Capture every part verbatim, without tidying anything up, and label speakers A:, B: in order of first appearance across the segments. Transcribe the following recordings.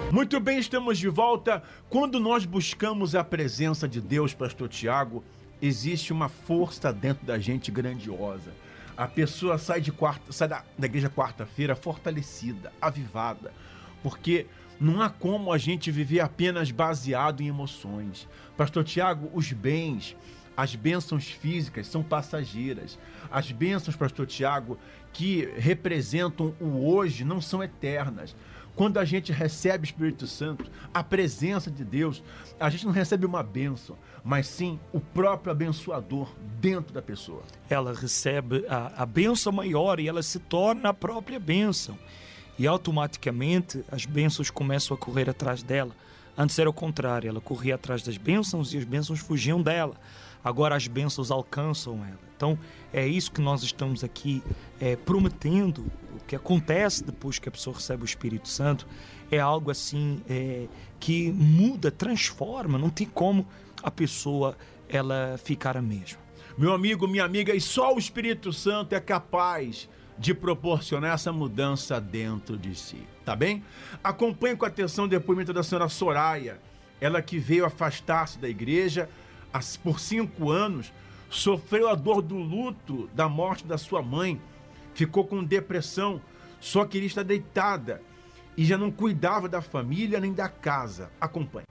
A: Muito bem, estamos de volta. Quando nós buscamos a presença de Deus, pastor Tiago, existe uma força dentro da gente grandiosa. A pessoa sai, de quarta, sai da, da igreja quarta-feira fortalecida, avivada, porque não há como a gente viver apenas baseado em emoções. Pastor Tiago, os bens, as bênçãos físicas são passageiras. As bênçãos, pastor Tiago, que representam o hoje, não são eternas. Quando a gente recebe o Espírito Santo, a presença de Deus, a gente não recebe uma bênção, mas sim o próprio abençoador dentro da pessoa.
B: Ela recebe a, a bênção maior e ela se torna a própria bênção. E automaticamente as bênçãos começam a correr atrás dela. Antes era o contrário, ela corria atrás das bênçãos e as bênçãos fugiam dela. Agora as bênçãos alcançam ela. Então é isso que nós estamos aqui é, prometendo. O que acontece depois que a pessoa recebe o Espírito Santo é algo assim é, que muda, transforma. Não tem como a pessoa ela ficar a mesma.
A: Meu amigo, minha amiga, e só o Espírito Santo é capaz de proporcionar essa mudança dentro de si, tá bem? Acompanhe com atenção o depoimento da senhora Soraya, ela que veio afastar-se da igreja por cinco anos, sofreu a dor do luto da morte da sua mãe, ficou com depressão, só queria estar deitada e já não cuidava da família nem da casa. Acompanhe.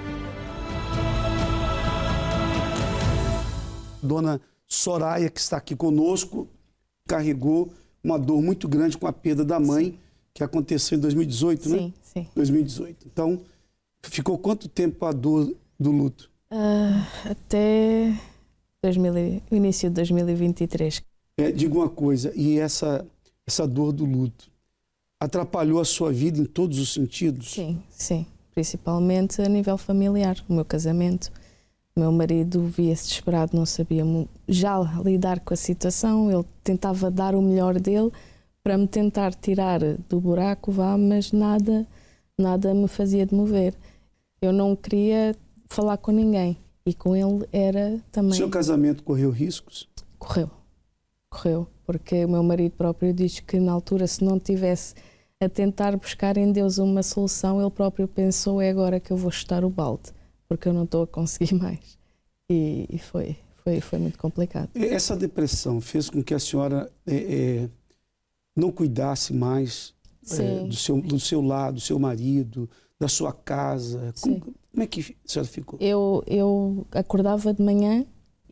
C: Dona Soraya, que está aqui conosco, carregou uma dor muito grande com a perda da mãe, sim, que aconteceu em dois mil e dezoito,
D: sim,
C: né?
D: Sim, sim.
C: dois mil e dezoito. Então, ficou quanto tempo a dor do luto?
D: Uh, até dois mil, o início de dois mil e vinte e três.
C: É, diga uma coisa, e essa, essa dor do luto atrapalhou a sua vida em todos os sentidos?
D: Sim, sim. Principalmente a nível familiar, o meu casamento. O meu marido via-se desesperado, não sabia já lidar com a situação, ele tentava dar o melhor dele para me tentar tirar do buraco, vá, mas nada, nada me fazia de mover. Eu não queria falar com ninguém e com ele era também...
C: O seu casamento correu riscos?
D: Correu, correu, porque o meu marido próprio diz que na altura, se não tivesse a tentar buscar em Deus uma solução, ele próprio pensou, é agora que eu vou chutar o balde, porque eu não estou a conseguir mais. E, e foi, foi, foi muito complicado.
C: Essa depressão fez com que a senhora é, é, não cuidasse mais é, do, seu, do seu lado, do seu marido, da sua casa? Como, como é que a senhora ficou?
D: Eu, eu acordava de manhã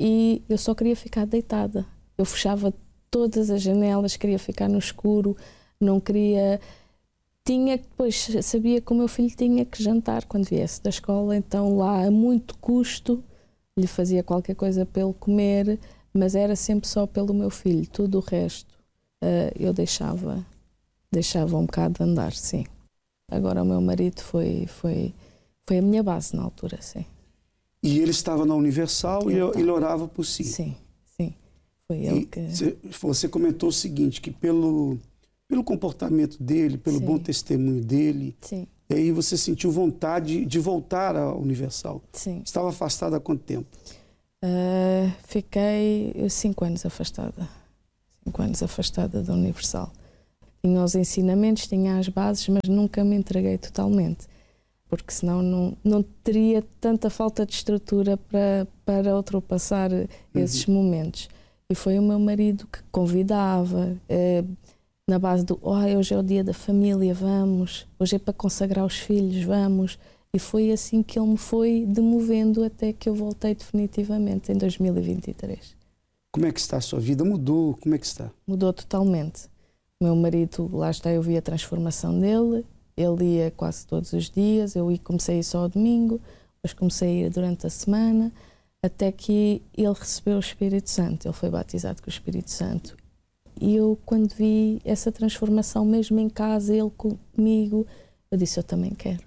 D: e eu só queria ficar deitada. Eu fechava todas as janelas, queria ficar no escuro, não queria... Tinha, depois sabia que o meu filho tinha que jantar quando viesse da escola, então lá a muito custo lhe fazia qualquer coisa para ele comer, mas era sempre só pelo meu filho. Tudo o resto uh, eu deixava, deixava um bocado de andar, sim. Agora o meu marido foi, foi, foi a minha base na altura, sim.
C: E ele estava na Universal e ele, ele orava por si?
D: Sim, sim. Foi ele
C: e
D: que...
C: Você comentou o seguinte, que pelo... pelo comportamento dele, pelo sim. bom testemunho dele.
D: Sim.
C: E aí você sentiu vontade de voltar à Universal.
D: Sim.
C: Estava afastada há quanto tempo?
D: Uh, fiquei cinco anos afastada. Cinco anos afastada da Universal. Tinha os ensinamentos, tinha as bases, mas nunca me entreguei totalmente. Porque senão não, não teria tanta falta de estrutura para, para ultrapassar uhum. esses momentos. E foi o meu marido que convidava... Uh, na base do, oh, hoje é o dia da família, vamos, hoje é para consagrar os filhos, vamos. E foi assim que ele me foi demovendo até que eu voltei definitivamente em dois mil e vinte e três.
C: Como é que está a sua vida? Mudou? Como é que está?
D: Mudou totalmente. O meu marido, lá está, eu vi a transformação dele, ele ia quase todos os dias, eu comecei a ir só ao domingo, depois comecei a ir durante a semana, até que ele recebeu o Espírito Santo, ele foi batizado com o Espírito Santo. E eu, quando vi essa transformação, mesmo em casa, ele comigo, eu disse, eu também quero.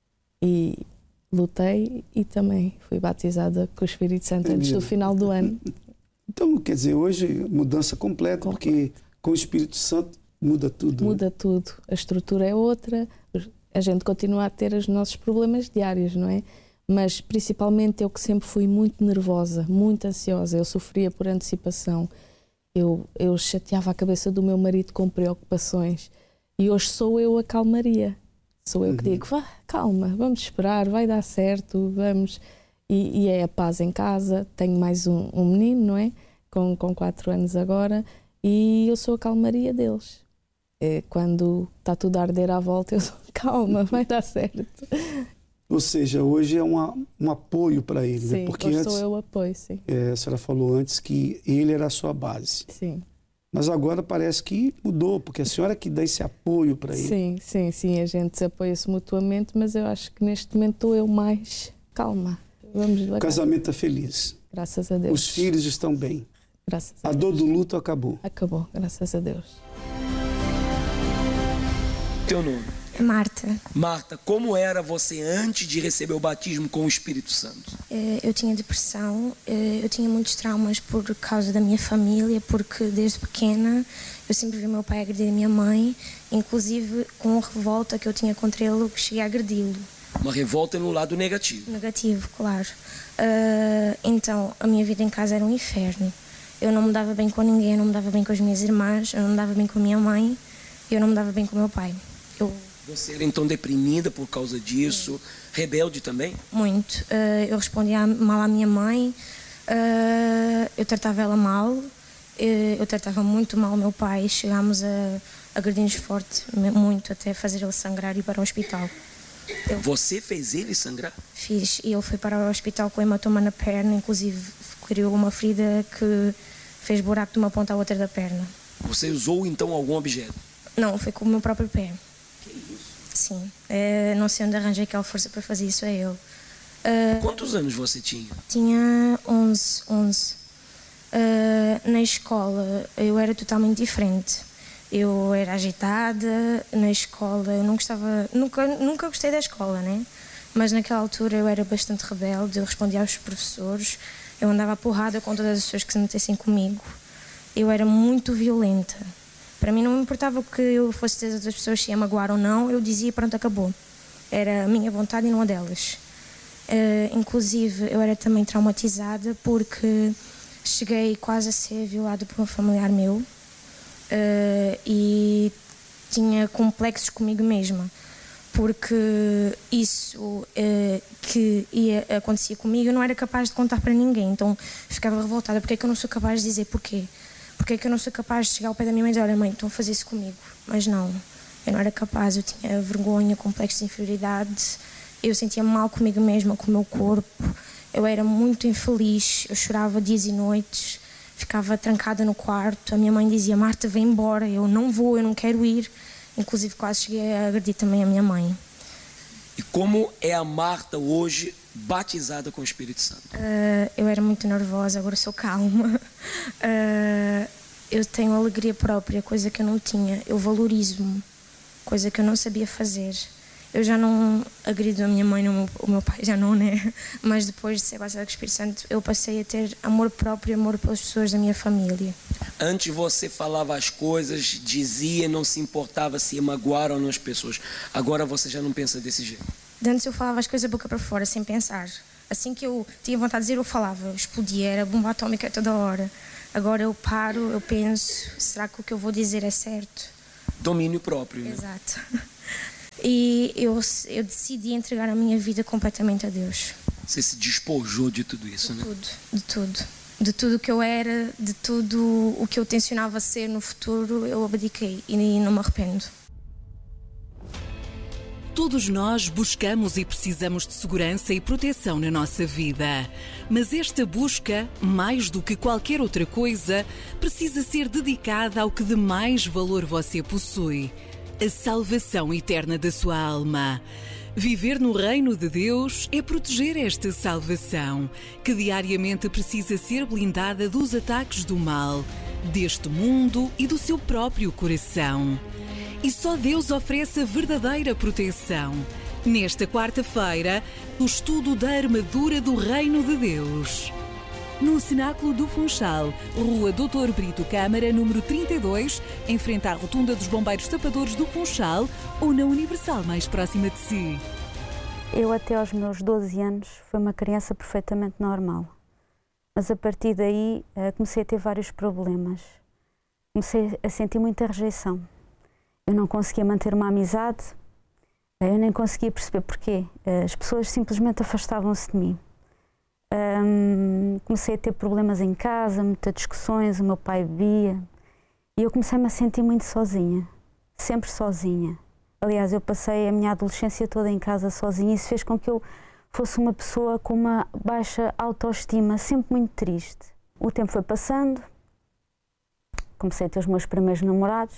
D: E lutei e também fui batizada com o Espírito Santo é antes mesmo. do final do ano.
C: Então, quer dizer, hoje mudança completa, Completo. Porque com o Espírito Santo muda tudo.
D: Muda
C: né?
D: tudo. A estrutura é outra, a gente continua a ter os nossos problemas diários, não é? Mas principalmente eu que sempre fui muito nervosa, muito ansiosa, eu sofria por antecipação. Eu, eu chateava a cabeça do meu marido com preocupações e hoje sou eu a calmaria. Sou eu que digo, vá, calma, vamos esperar, vai dar certo, vamos... E, e é a paz em casa. Tenho mais um, um menino, não é? Com, com quatro anos agora, e eu sou a calmaria deles. É, quando está tudo a arder à volta, eu sou calma, vai dar certo.
C: Ou seja, hoje é uma, um apoio para ele.
D: Sim,
C: né? Porque
D: hoje
C: antes,
D: sou eu o apoio, sim.
C: É, a senhora falou antes que ele era a sua base.
D: Sim.
C: Mas agora parece que mudou, porque a senhora que dá esse apoio para ele.
D: Sim, sim, sim, a gente apoia-se mutuamente, mas eu acho que neste momento estou eu mais calma. Vamos devagar.
C: O casamento está feliz.
D: Graças a Deus.
C: Os filhos estão bem.
D: Graças a,
C: a
D: Deus.
C: dor do luto acabou.
D: Acabou, graças a Deus.
E: Teu nome?
F: Marta.
E: Marta, como era você antes de receber o batismo com o Espírito Santo?
F: Eu tinha depressão, eu tinha muitos traumas por causa da minha família, porque desde pequena eu sempre vi meu pai agredir a minha mãe, inclusive com a revolta que eu tinha contra ele, eu cheguei a agredi-lo.
E: Uma revolta no lado negativo.
F: Negativo, claro. Uh, então, a minha vida em casa era um inferno. Eu não me dava bem com ninguém, eu não me dava bem com as minhas irmãs, eu não me dava bem com a minha mãe, eu não me dava bem com o meu pai. Eu...
E: Você era então deprimida por causa disso? Sim. Rebelde também?
F: Muito. Uh, eu respondia mal à minha mãe, uh, eu tratava ela mal, uh, eu tratava muito mal o meu pai, chegámos a agredir-nos forte, muito, até fazer ele sangrar e ir para o hospital. Eu
E: Você fez ele sangrar?
F: Fiz, e ele foi para o hospital com hematoma na perna, inclusive criou uma ferida que fez buraco de uma ponta à outra da perna.
E: Você usou então algum objeto?
F: Não, foi com o meu próprio pé.
E: Que isso?
F: Sim, é, não sei onde arranjei aquela força para fazer isso, é eu. Uh,
E: Quantos anos você tinha?
F: Tinha onze, onze. Uh, na escola eu era totalmente diferente. Eu era agitada na escola, eu não gostava, nunca, nunca gostei da escola, né? Mas naquela altura eu era bastante rebelde, eu respondia aos professores, eu andava à porrada com todas as pessoas que se metessem comigo. Eu era muito violenta. Para mim não me importava o que eu fosse dizer às outras pessoas, se ia magoar ou não, eu dizia pronto, acabou. Era a minha vontade e não a delas. Uh, inclusive eu era também traumatizada porque cheguei quase a ser violada por um familiar meu. Uh, e tinha complexos comigo mesma, porque isso uh, que ia, acontecia comigo eu não era capaz de contar para ninguém, então ficava revoltada. Porque é que eu não sou capaz de dizer porquê? Porque é que eu não sou capaz de chegar ao pé da minha mãe e dizer, olha mãe, estão a fazer isso comigo? Mas não, eu não era capaz, eu tinha vergonha, complexo de inferioridade, eu sentia mal comigo mesma, com o meu corpo, eu era muito infeliz, eu chorava dias e noites, ficava trancada no quarto, a minha mãe dizia, Marta, vem embora, eu não vou, eu não quero ir. Inclusive quase cheguei a agredir também a minha mãe.
E: E como é a Marta hoje batizada com o Espírito Santo?
F: Uh, eu era muito nervosa, agora sou calma. Uh, eu tenho alegria própria, coisa que eu não tinha. Eu valorizo-me, coisa que eu não sabia fazer. Eu já não agrido a minha mãe, não, o meu pai já não, né? Mas depois de ser batizada com o Espírito Santo, eu passei a ter amor próprio, amor pelas pessoas da minha família.
E: Antes você falava as coisas, dizia, não se importava se ia magoar ou não as pessoas. Agora você já não pensa desse jeito?
F: Antes eu falava as coisas boca para fora, sem pensar. Assim que eu tinha vontade de dizer, eu falava, eu explodia, era bomba atômica toda hora. Agora eu paro, eu penso, será que o que eu vou dizer é certo?
E: Domínio próprio, né?
F: Exato. E eu, eu decidi entregar a minha vida completamente a Deus.
E: Você se despojou de tudo isso,
F: de
E: né?
F: Tudo, de tudo. De tudo o que eu era, de tudo o que eu tencionava ser no futuro, eu abdiquei e não me arrependo.
G: Todos nós buscamos e precisamos de segurança e proteção na nossa vida. Mas esta busca, mais do que qualquer outra coisa, precisa ser dedicada ao que de mais valor você possui: a salvação eterna da sua alma. Viver no reino de Deus é proteger esta salvação, que diariamente precisa ser blindada dos ataques do mal, deste mundo e do seu próprio coração. E só Deus oferece a verdadeira proteção. Nesta quarta-feira, o estudo da armadura do reino de Deus. No Cenáculo do Funchal, Rua doutor Brito Câmara, número trinta e dois, em frente à Rotunda dos Bombeiros Tapadores do Funchal, ou na Universal mais próxima de si.
H: Eu até aos meus doze anos fui uma criança perfeitamente normal. Mas a partir daí comecei a ter vários problemas. Comecei a sentir muita rejeição. Eu não conseguia manter uma amizade, Eu nem conseguia perceber porquê. As pessoas simplesmente afastavam-se de mim. Um, comecei a ter problemas em casa, muitas discussões, o meu pai bebia. E eu comecei-me a sentir muito sozinha. Sempre sozinha. Aliás, eu passei a minha adolescência toda em casa sozinha e isso fez com que eu fosse uma pessoa com uma baixa autoestima, sempre muito triste. O tempo foi passando, comecei a ter os meus primeiros namorados.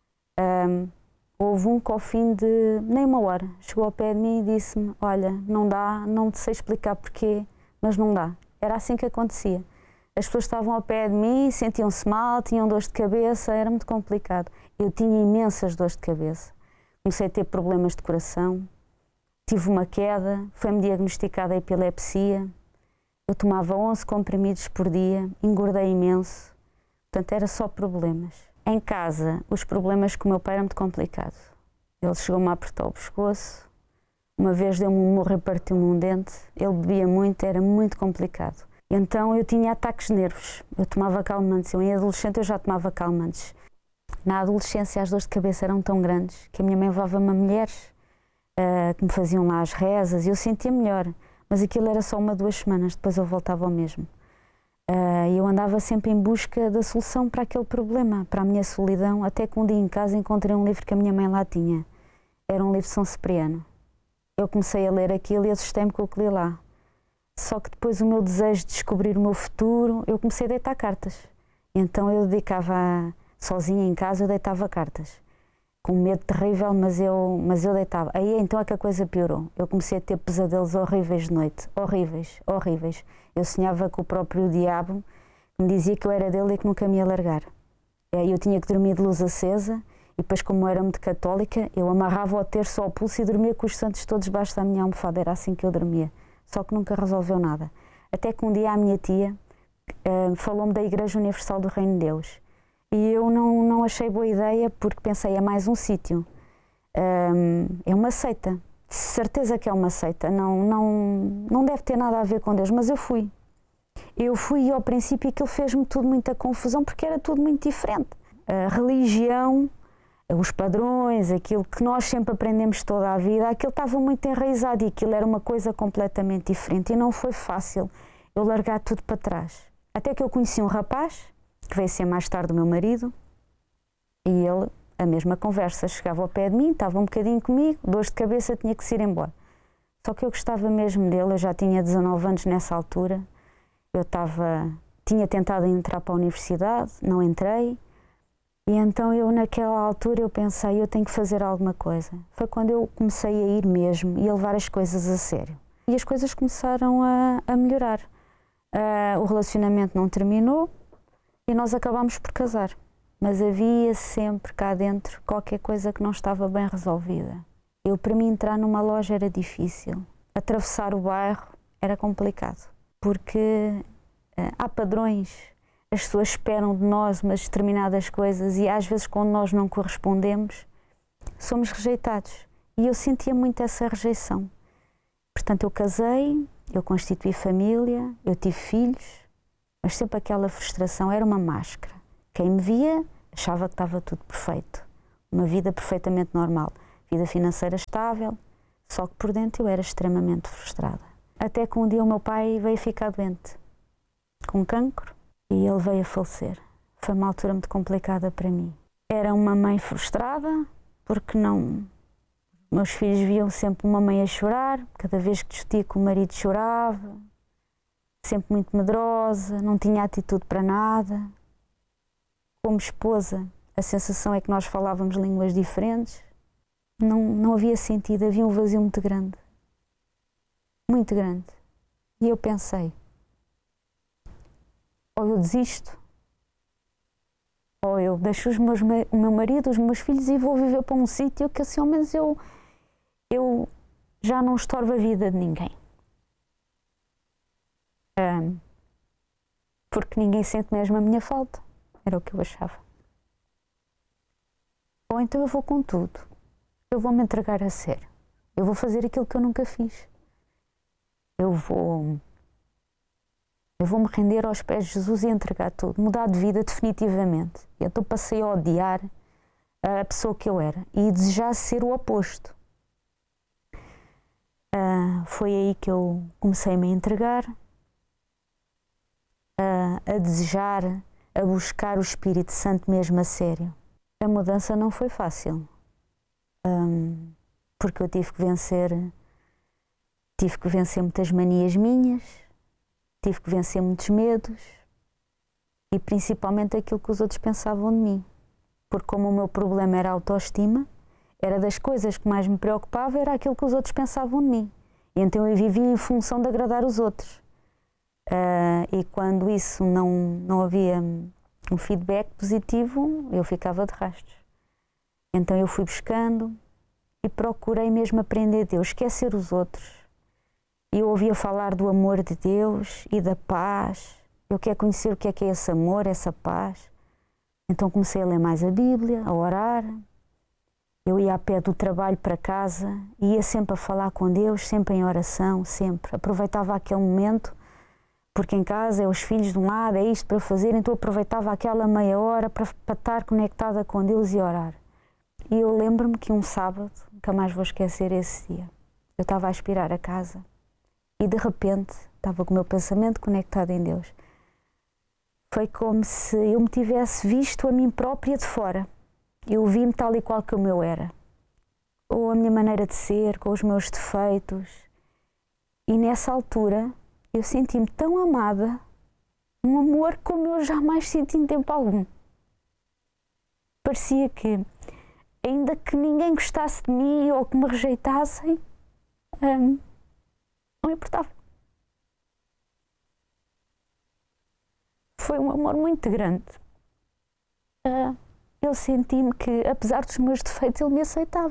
H: Um, houve um que ao fim de nem uma hora chegou ao pé de mim e disse-me: olha, não dá, não te sei explicar porquê, mas não dá. Era assim que acontecia. As pessoas estavam ao pé de mim, sentiam-se mal, tinham dores de cabeça, era muito complicado. Eu tinha imensas dores de cabeça. Comecei a ter problemas de coração, tive uma queda, foi-me diagnosticada a epilepsia. Eu tomava onze comprimidos por dia, engordei imenso, portanto era só problemas. Em casa, os problemas com o meu pai eram muito complicados. Ele chegou-me a apertar o pescoço, uma vez deu-me um murro e partiu-me um dente, ele bebia muito, era muito complicado. Então eu tinha ataques de nervos, eu tomava calmantes, eu em adolescente eu já tomava calmantes. Na adolescência as dores de cabeça eram tão grandes que a minha mãe levava-me a mulheres uh, que me faziam lá as rezas e eu sentia melhor, mas aquilo era só uma, duas semanas, depois eu voltava ao mesmo. Uh, eu andava sempre em busca da solução para aquele problema, para a minha solidão, até que um dia em casa encontrei um livro que a minha mãe lá tinha. Era um livro de São Cipriano. Eu comecei a ler aquilo e assustei-me com o que li lá. Só que depois o meu desejo de descobrir o meu futuro, eu comecei a deitar cartas. Então eu dedicava, a, sozinha em casa, eu deitava cartas. Com um medo terrível, mas eu, mas eu deitava. Aí então é que a coisa piorou. Eu comecei a ter pesadelos horríveis de noite. Horríveis, horríveis. Eu sonhava com o próprio diabo, que me dizia que eu era dele e que nunca me ia largar. Eu tinha que dormir de luz acesa e depois, como eu era muito católica, eu amarrava o terço ao pulso e dormia com os santos todos debaixo da minha almofada. Era assim que eu dormia. Só que nunca resolveu nada. Até que um dia a minha tia uh, falou-me da Igreja Universal do Reino de Deus. E eu não, não achei boa ideia porque pensei, é mais um sítio. Um, é uma seita. De certeza que é uma seita. Não, não, não deve ter nada a ver com Deus, mas eu fui. Eu fui e ao princípio aquilo fez-me tudo muita confusão porque era tudo muito diferente. A religião, os padrões, aquilo que nós sempre aprendemos toda a vida, aquilo estava muito enraizado e aquilo era uma coisa completamente diferente. E não foi fácil eu largar tudo para trás. Até que eu conheci um rapaz, que veio ser mais tarde o meu marido, e ele, a mesma conversa, chegava ao pé de mim, estava um bocadinho comigo, dores de cabeça, tinha que se ir embora. Só que eu gostava mesmo dele, eu já tinha dezanove anos nessa altura, eu estava, tinha tentado entrar para a universidade, não entrei, e então eu naquela altura eu pensei, eu tenho que fazer alguma coisa. Foi quando eu comecei a ir mesmo e a levar as coisas a sério. E as coisas começaram a, a melhorar. Uh, o relacionamento não terminou, e nós acabámos por casar, mas havia sempre cá dentro qualquer coisa que não estava bem resolvida. Eu, para mim, entrar numa loja era difícil. Atravessar o bairro era complicado, porque uh, há padrões, as pessoas esperam de nós umas determinadas coisas e às vezes quando nós não correspondemos, somos rejeitados. E eu sentia muito essa rejeição. Portanto, eu casei, eu constituí família, eu tive filhos, mas sempre aquela frustração, era uma máscara. Quem me via achava que estava tudo perfeito. Uma vida perfeitamente normal. Vida financeira estável, só que por dentro eu era extremamente frustrada. Até que um dia o meu pai veio ficar doente, com cancro, e ele veio a falecer. Foi uma altura muito complicada para mim. Era uma mãe frustrada, porque não... Meus filhos viam sempre uma mãe a chorar, cada vez que discutia com o marido chorava, sempre muito medrosa, não tinha atitude para nada. Como esposa, a sensação é que nós falávamos línguas diferentes. Não, não havia sentido, havia um vazio muito grande. Muito grande. E eu pensei, ou eu desisto, ou eu deixo os meus, o meu marido, os meus filhos e vou viver para um sítio que assim ao menos eu, eu já não estorvo a vida de ninguém. Um, porque ninguém sente mesmo a minha falta. Era o que eu achava. Ou então eu vou com tudo. Eu vou me entregar a sério. Eu vou fazer aquilo que eu nunca fiz. Eu vou... Eu vou me render aos pés de Jesus e entregar tudo. Mudar de vida definitivamente. Então passei a odiar a pessoa que eu era. E desejar ser o oposto. foi aí que eu comecei-me a entregar, a, a desejar, a buscar o Espírito Santo mesmo a sério. A mudança não foi fácil, um, porque eu tive que vencer, tive que vencer muitas manias minhas, tive que vencer muitos medos e principalmente aquilo que os outros pensavam de mim. Porque como o meu problema era a autoestima, era das coisas que mais me preocupava, era aquilo que os outros pensavam de mim. E então eu vivia em função de agradar os outros. Uh, e quando isso não, não havia um feedback positivo, eu ficava de rastros. Então eu fui buscando e procurei mesmo aprender Deus, esquecer os outros. E eu ouvia falar do amor de Deus e da paz. Eu quero conhecer o que é que é esse amor, essa paz. Então comecei a ler mais a Bíblia, a orar. Eu ia a pé do trabalho para casa, ia sempre a falar com Deus, sempre em oração, sempre. Aproveitava aquele momento, porque em casa é os filhos de um lado, é isto para fazer, então aproveitava aquela meia hora para, para estar conectada com Deus e orar. E eu lembro-me que um sábado, nunca mais vou esquecer esse dia, eu estava a aspirar a casa e de repente estava com o meu pensamento conectado em Deus. Foi como se eu me tivesse visto a mim própria de fora. Eu vi-me tal e qual como eu era, ou a minha maneira de ser, com os meus defeitos. E nessa altura eu senti-me tão amada, um amor como eu jamais senti em tempo algum. Parecia que, ainda que ninguém gostasse de mim ou que me rejeitassem, hum, não importava. Foi um amor muito grande. Uh, eu senti-me que, apesar dos meus defeitos, ele me aceitava.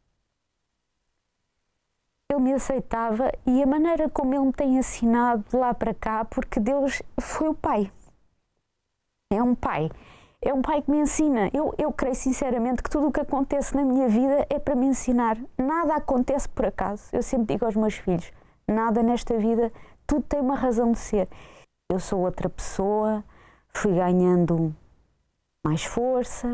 H: Ele me aceitava e a maneira como ele me tem ensinado de lá para cá, porque Deus foi o Pai. É um Pai. É um Pai que me ensina. Eu, eu creio sinceramente que tudo o que acontece na minha vida é para me ensinar. Nada acontece por acaso. Eu sempre digo aos meus filhos, nada nesta vida, tudo tem uma razão de ser. Eu sou outra pessoa, fui ganhando mais força,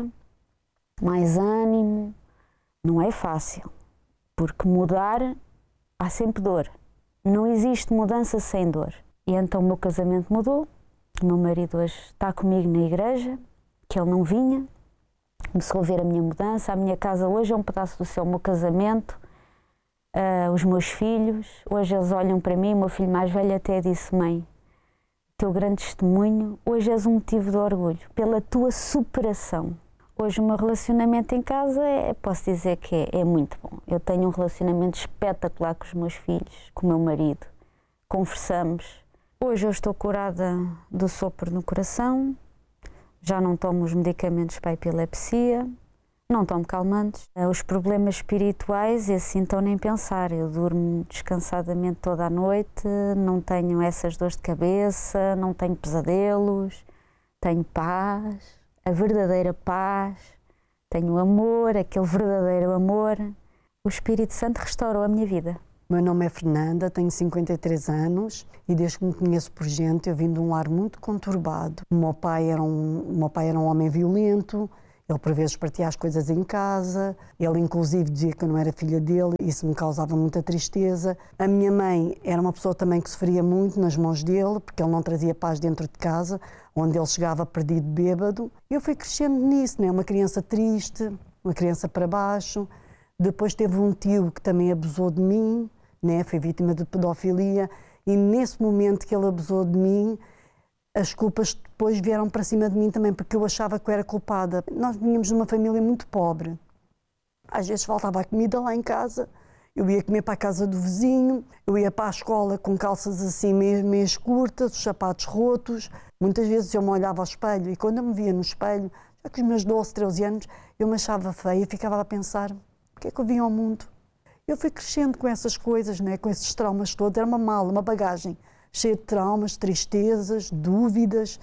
H: mais ânimo. Não é fácil, porque mudar há sempre dor. Não existe mudança sem dor. E então o meu casamento mudou. O meu marido hoje está comigo na igreja, que ele não vinha. Começou a ver a minha mudança. A minha casa hoje é um pedaço do céu, o meu casamento. Uh, os meus filhos, hoje eles olham para mim. O meu filho mais velho até disse: mãe, teu grande testemunho, hoje és um motivo de orgulho, pela tua superação. Hoje o meu relacionamento em casa, é, posso dizer que é, é muito bom. Eu tenho um relacionamento espetacular com os meus filhos, com o meu marido. Conversamos. Hoje eu estou curada do sopro no coração, já não tomo os medicamentos para a epilepsia, não tomo calmantes. Os problemas espirituais, esse então nem pensar. Eu durmo descansadamente toda a noite, não tenho essas dores de cabeça, não tenho pesadelos, tenho paz, a verdadeira paz, tenho amor, aquele verdadeiro amor. O Espírito Santo restaurou a minha vida.
I: O meu nome é Fernanda, tenho cinquenta e três anos e desde que me conheço por gente eu vim de um lar muito conturbado. O meu pai era um, o meu pai era um homem violento. Ele por vezes partia as coisas em casa, ele inclusive dizia que eu não era filha dele, isso me causava muita tristeza. A minha mãe era uma pessoa também que sofria muito nas mãos dele, porque ele não trazia paz dentro de casa, onde ele chegava perdido, bêbado. Eu fui crescendo nisso, né? Uma criança triste, uma criança para baixo. Depois teve um tio que também abusou de mim, né? Foi vítima de pedofilia, e nesse momento que ele abusou de mim, as culpas depois vieram para cima de mim também, porque eu achava que eu era culpada. Nós vínhamos de uma família muito pobre. Às vezes faltava a comida lá em casa, eu ia comer para a casa do vizinho, eu ia para a escola com calças assim mesmo, meias curtas, os sapatos rotos. Muitas vezes eu me olhava ao espelho e quando eu me via no espelho, já com os meus doze, treze anos, eu me achava feia e ficava a pensar, o que é que eu vim ao mundo? Eu fui crescendo com essas coisas, né? Com esses traumas todos, era uma mala, uma bagagem cheia de traumas, tristezas, dúvidas,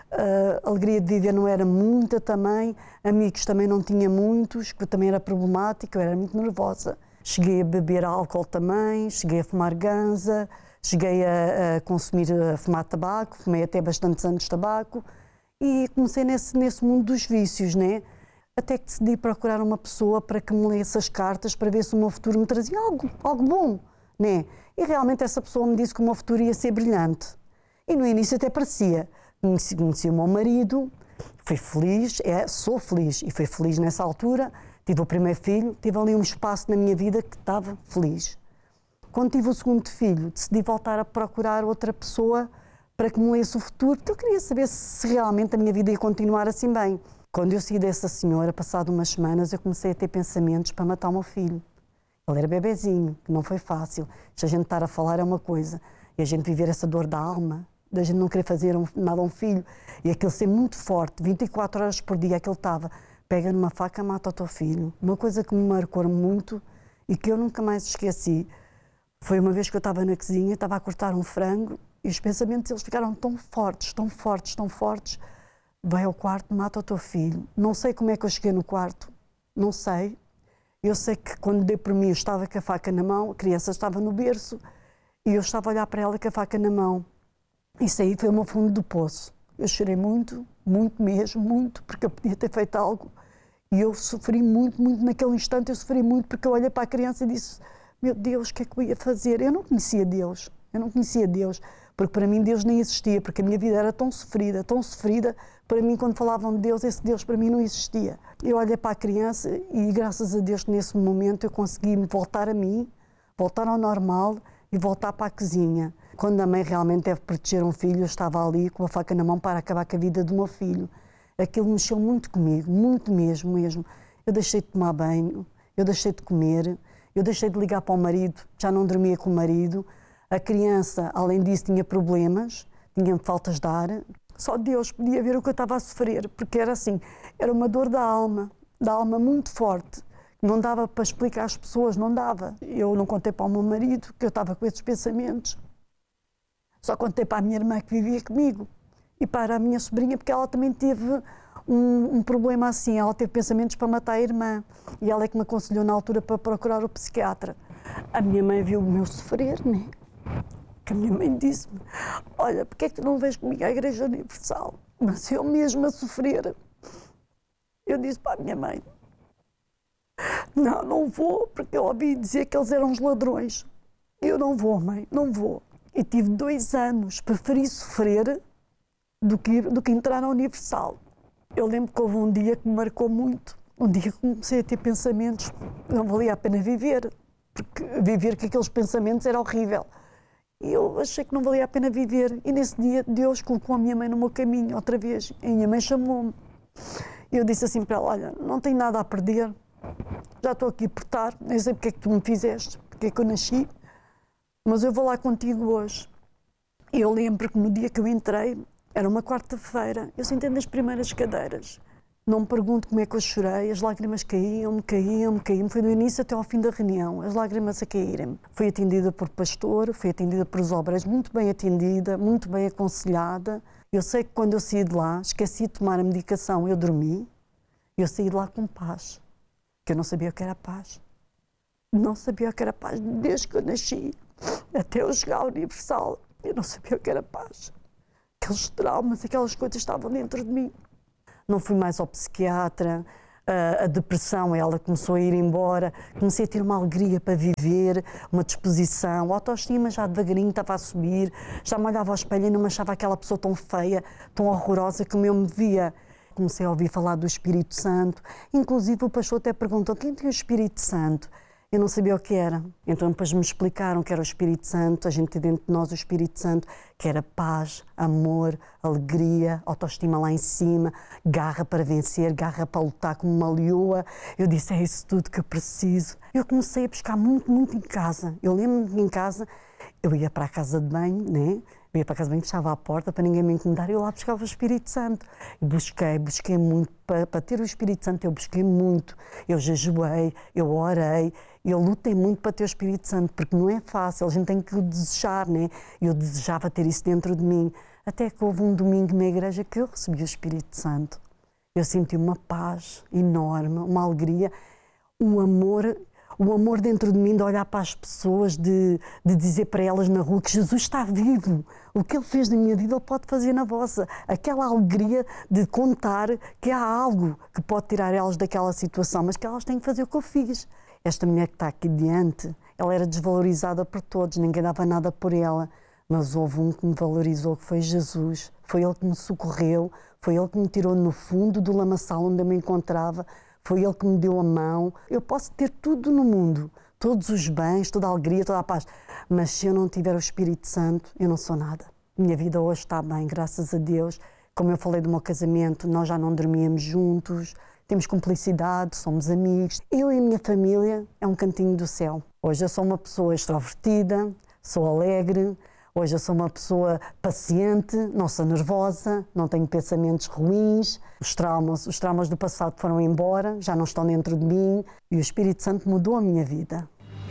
I: a alegria de viver não era muita também, amigos também não tinha muitos, que também era problemática, eu era muito nervosa. Cheguei a beber álcool também, cheguei a fumar ganza, cheguei a, a consumir, a fumar tabaco, fumei até bastantes anos de tabaco e comecei nesse, nesse mundo dos vícios, né? Até que decidi procurar uma pessoa para que me lesse as cartas para ver se o meu futuro me trazia algo, algo bom. né? E realmente essa pessoa me disse que o meu futuro ia ser brilhante. E no início até parecia. Conheci, conheci o meu marido, fui feliz, é, sou feliz e fui feliz nessa altura. Tive o primeiro filho, tive ali um espaço na minha vida que estava feliz. Quando tive o segundo filho, decidi voltar a procurar outra pessoa para que me lesse o futuro, porque eu queria saber se realmente a minha vida ia continuar assim bem. Quando eu saí dessa senhora, passado umas semanas, eu comecei a ter pensamentos para matar o meu filho. Ele era bebezinho, que não foi fácil. Se a gente estar a falar é uma coisa, e a gente viver essa dor da alma, da gente não querer fazer um, nada a um filho, e aquele ser muito forte, vinte e quatro horas por dia, aquele estava, pega numa faca, mata o teu filho. Uma coisa que me marcou muito e que eu nunca mais esqueci, foi uma vez que eu estava na cozinha, estava a cortar um frango, e os pensamentos eles ficaram tão fortes, tão fortes, tão fortes. Vai ao quarto, mata o teu filho. Não sei como é que eu cheguei no quarto, não sei. Eu sei que quando dei por mim eu estava com a faca na mão, a criança estava no berço, e eu estava a olhar para ela com a faca na mão. Isso aí foi o meu fundo do poço. Eu chorei muito, muito mesmo, muito, porque eu podia ter feito algo. E eu sofri muito, muito naquele instante, eu sofri muito porque eu olhei para a criança e disse, meu Deus, o que é que eu ia fazer? Eu não conhecia Deus, eu não conhecia Deus, porque para mim Deus nem existia, porque a minha vida era tão sofrida, tão sofrida, para mim quando falavam de Deus, esse Deus para mim não existia. Eu olhei para a criança e graças a Deus nesse momento eu consegui voltar a mim, voltar ao normal e voltar para a cozinha. Quando a mãe realmente deve proteger um filho, eu estava ali com a faca na mão para acabar com a vida do meu filho. Aquilo mexeu muito comigo, muito mesmo, mesmo. Eu deixei de tomar banho, eu deixei de comer, eu deixei de ligar para o marido, já não dormia com o marido. A criança, além disso, tinha problemas, tinha faltas de ar. Só Deus podia ver o que eu estava a sofrer, porque era assim, era uma dor da alma, da alma muito forte. Não dava para explicar às pessoas, não dava. Eu não contei para o meu marido que eu estava com esses pensamentos. Só contei para a minha irmã que vivia comigo e para a minha sobrinha, porque ela também teve um, um problema assim. Ela teve pensamentos para matar a irmã e ela é que me aconselhou na altura para procurar o psiquiatra. A minha mãe viu o meu sofrer, né? Que a minha mãe disse-me, olha, porque é que tu não vens comigo à Igreja Universal? Mas eu mesma a sofrer. Eu disse para a minha mãe, não, não vou, porque eu ouvi dizer que eles eram os ladrões. Eu não vou, mãe, não vou. E tive dois anos, preferi sofrer do que, do que entrar na Universal. Eu lembro que houve um dia que me marcou muito, um dia que comecei a ter pensamentos que não valia a pena viver, porque viver com aqueles pensamentos era horrível. E eu achei que não valia a pena viver. E nesse dia Deus colocou a minha mãe no meu caminho outra vez. E a minha mãe chamou-me. E eu disse assim para ela, olha, não tenho nada a perder, já estou aqui por estar, nem sei porque é que tu me fizeste, porque é que eu nasci, mas eu vou lá contigo hoje. E eu lembro que no dia que eu entrei, era uma quarta-feira, eu sentei nas primeiras cadeiras. Não me pergunto como é que eu chorei, as lágrimas caíam-me, caíam-me, caíam-me. Foi do início até ao fim da reunião, as lágrimas a caírem-me. Fui atendida por pastor, fui atendida por os obreiros, muito bem atendida, muito bem aconselhada. Eu sei que quando eu saí de lá, esqueci de tomar a medicação, eu dormi, eu saí de lá com paz, que eu não sabia o que era paz. Não sabia o que era paz, desde que eu nasci, até eu chegar ao Universal, eu não sabia o que era paz. Aqueles traumas, aquelas coisas estavam dentro de mim. Não fui mais ao psiquiatra, a, a depressão, ela começou a ir embora, comecei a ter uma alegria para viver, uma disposição, a autoestima já devagarinho estava a subir, já me olhava ao espelho e não me achava aquela pessoa tão feia, tão horrorosa como eu me via. Comecei a ouvir falar do Espírito Santo, inclusive o pastor até perguntou, quem tem o Espírito Santo? Eu não sabia o que era, então depois me explicaram que era o Espírito Santo, a gente tem dentro de nós o Espírito Santo, que era paz, amor, alegria, autoestima lá em cima, garra para vencer, garra para lutar como uma leoa. Eu disse, é isso tudo que eu preciso. Eu comecei a buscar muito, muito em casa. Eu lembro-me em casa, eu ia para a casa de banho, né? Eu ia para a casa de banho, fechava a porta para ninguém me incomodar e eu lá buscava o Espírito Santo. E busquei, busquei muito, para, para ter o Espírito Santo eu busquei muito. Eu jejuei, eu orei, eu lutei muito para ter o Espírito Santo, porque não é fácil, a gente tem que o desejar, né? Eu desejava ter isso dentro de mim. Até que houve um domingo na igreja que eu recebi o Espírito Santo. Eu senti uma paz enorme, uma alegria, um amor... O amor dentro de mim de olhar para as pessoas, de, de dizer para elas na rua que Jesus está vivo. O que Ele fez na minha vida, Ele pode fazer na vossa. Aquela alegria de contar que há algo que pode tirar elas daquela situação, mas que elas têm que fazer o que eu fiz. Esta mulher que está aqui diante, ela era desvalorizada por todos, ninguém dava nada por ela. Mas houve um que me valorizou, que foi Jesus. Foi Ele que me socorreu, foi Ele que me tirou no fundo do lamaçal onde eu me encontrava, foi Ele que me deu a mão. Eu posso ter tudo no mundo, todos os bens, toda a alegria, toda a paz, mas se eu não tiver o Espírito Santo, eu não sou nada. Minha vida hoje está bem, graças a Deus. Como eu falei do meu casamento, nós já não dormíamos juntos, temos cumplicidade, somos amigos. Eu e a minha família é um cantinho do céu. Hoje eu sou uma pessoa extrovertida, sou alegre. Hoje eu sou uma pessoa paciente, não sou nervosa, não tenho pensamentos ruins. Os traumas, os traumas do passado foram embora, já não estão dentro de mim e o Espírito Santo mudou a minha vida.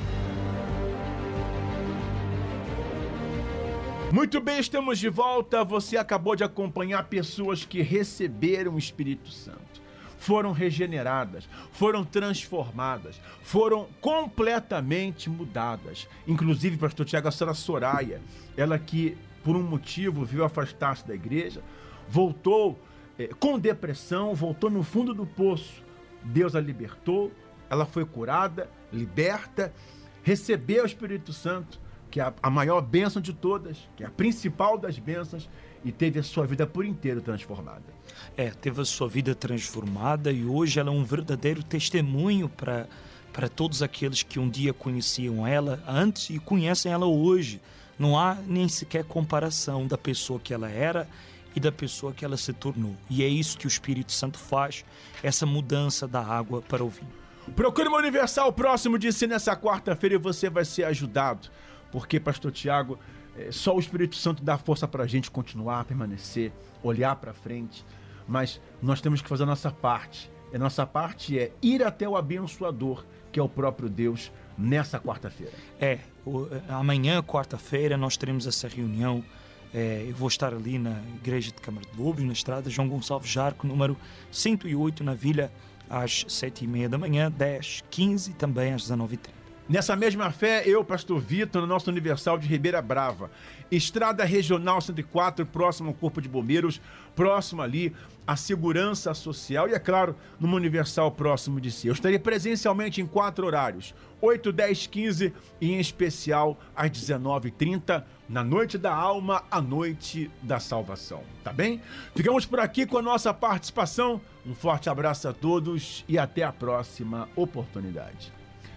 A: Muito bem, estamos de volta. Você acabou de acompanhar pessoas que receberam o Espírito Santo. Foram regeneradas, foram transformadas, foram completamente mudadas. Inclusive, pastor Tiago, a senhora Soraya, ela que por um motivo viu afastar-se da igreja, voltou eh, com depressão, voltou no fundo do poço. Deus a libertou, ela foi curada, liberta, recebeu o Espírito Santo, que é a, a maior bênção de todas, que é a principal das bênçãos, e teve a sua vida por inteiro transformada.
B: É, teve a sua vida transformada e hoje ela é um verdadeiro testemunho para para todos aqueles que um dia conheciam ela antes e conhecem ela hoje. Não há nem sequer comparação da pessoa que ela era e da pessoa que ela se tornou. E é isso que o Espírito Santo faz, essa mudança da água para o vinho.
A: Procure uma Universal próximo de si nessa quarta-feira e você vai ser ajudado. Porque, pastor Tiago, só o Espírito Santo dá força para a gente continuar, permanecer, olhar para frente. Mas nós temos que fazer a nossa parte. E a nossa parte é ir até o abençoador, que é o próprio Deus, nessa quarta-feira.
B: É, o, amanhã, quarta-feira, nós teremos essa reunião. É, eu vou estar ali na Igreja de Câmara de Lobos, na estrada João Gonçalves Jarco, número cento e oito, na Vila, às sete e meia da manhã, dez, quinze e também às dezenove e trinta.
A: Nessa mesma fé, eu, pastor Vitor, no nosso Universal de Ribeira Brava, Estrada Regional cento e quatro, próximo ao Corpo de Bombeiros, próximo ali à Segurança Social e, é claro, numa Universal próximo de si. Eu estarei presencialmente em quatro horários, oito, dez, quinze e, em especial, às dezenove e trinta, na Noite da Alma, a Noite da Salvação. Tá bem? Ficamos por aqui com a nossa participação. Um forte abraço a todos e até a próxima oportunidade.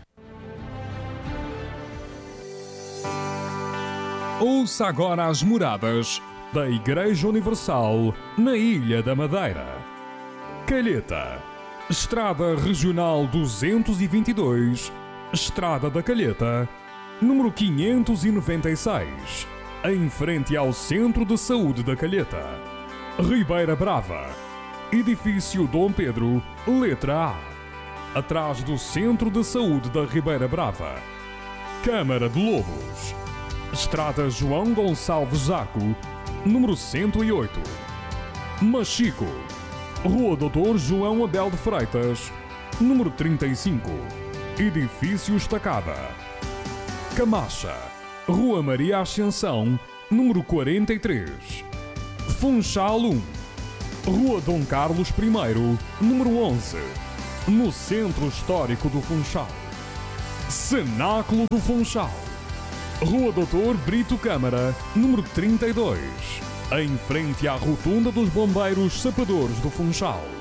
J: Ouça agora as moradas da Igreja Universal na Ilha da Madeira. Calheta, Estrada Regional duzentos e vinte e dois, Estrada da Calheta, número quinhentos e noventa e seis, em frente ao Centro de Saúde da Calheta. Ribeira Brava, Edifício Dom Pedro, letra A, atrás do Centro de Saúde da Ribeira Brava. Câmara de Lobos, Estrada João Gonçalves Zaco, número cento e oito. Machico, Rua doutor João Abel de Freitas, número trinta e cinco, Edifício Estacada. Camacha, Rua Maria Ascensão, número quarenta e três. Funchal um, Rua Dom Carlos I, número onze, no Centro Histórico do Funchal. Cenáculo do Funchal, Rua doutor Brito Câmara, número trinta e dois, em frente à Rotunda dos Bombeiros Sapadores do Funchal.